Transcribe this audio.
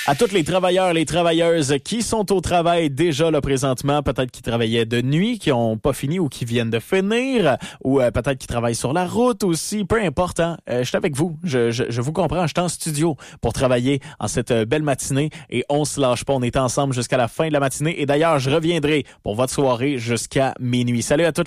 À tous les travailleurs, les travailleuses qui sont au travail déjà là présentement, peut-être qui travaillaient de nuit, qui ont pas fini ou qui viennent de finir, ou peut-être qui travaillent sur la route aussi, peu importe. Hein, je suis avec vous, je vous comprends, je suis en studio pour travailler en cette belle matinée et on se lâche pas, on est ensemble jusqu'à la fin de la matinée et d'ailleurs je reviendrai pour votre soirée jusqu'à minuit. Salut à toutes les